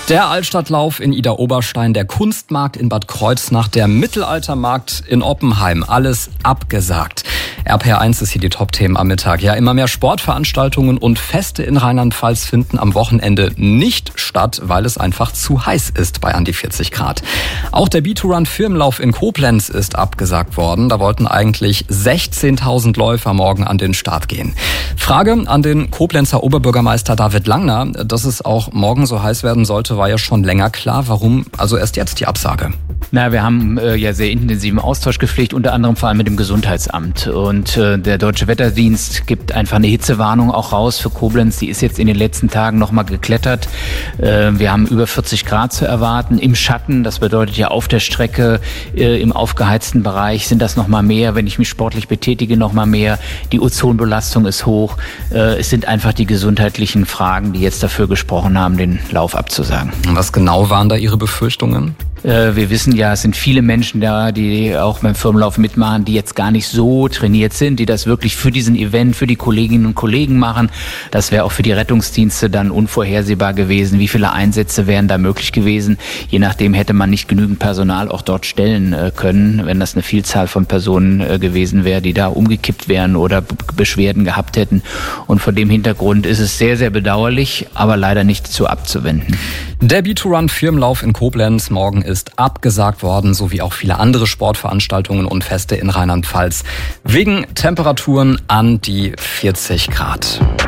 Der Altstadtlauf in Idar-Oberstein, der Kunstmarkt in Bad Kreuznach, der Mittelaltermarkt in Oppenheim, alles abgesagt. RPR1 ist hier die Top-Themen am Mittag. Ja, immer mehr Sportveranstaltungen und Feste in Rheinland-Pfalz finden am Wochenende nicht statt, weil es einfach zu heiß ist bei an die 40 Grad. Auch der B2Run-Firmenlauf in Koblenz ist abgesagt worden. Da wollten eigentlich 16.000 Läufer morgen an den Start gehen. Frage an den Koblenzer Oberbürgermeister David Langner, dass es auch morgen so heiß werden sollte, war ja schon länger klar. Warum also erst jetzt die Absage? Na, wir haben ja sehr intensiven Austausch gepflegt, unter anderem vor allem mit dem Gesundheitsamt. Und der Deutsche Wetterdienst gibt einfach eine Hitzewarnung auch raus für Koblenz. Die ist jetzt in den letzten Tagen nochmal geklettert. Wir haben über 40 Grad zu erwarten im Schatten. Das bedeutet ja auf der Strecke im aufgeheizten Bereich sind das nochmal mehr. Wenn ich mich sportlich betätige, nochmal mehr. Die Ozonbelastung ist hoch. Es sind einfach die gesundheitlichen Fragen, die jetzt dafür gesprochen haben, den Lauf abzusagen. Was genau waren da Ihre Befürchtungen? Wir wissen ja, es sind viele Menschen da, die auch beim Firmenlauf mitmachen, die jetzt gar nicht so trainiert sind, die das wirklich für diesen Event, für die Kolleginnen und Kollegen machen. Das wäre auch für die Rettungsdienste dann unvorhersehbar gewesen. Wie viele Einsätze wären da möglich gewesen? Je nachdem hätte man nicht genügend Personal auch dort stellen können, wenn das eine Vielzahl von Personen gewesen wäre, die da umgekippt wären oder Beschwerden gehabt hätten. Und vor dem Hintergrund ist es sehr, sehr bedauerlich, aber leider nicht zu abzuwenden. Der B2Run-Firmenlauf in Koblenz morgen ist abgesagt worden, sowie auch viele andere Sportveranstaltungen und Feste in Rheinland-Pfalz wegen Temperaturen an die 40 Grad.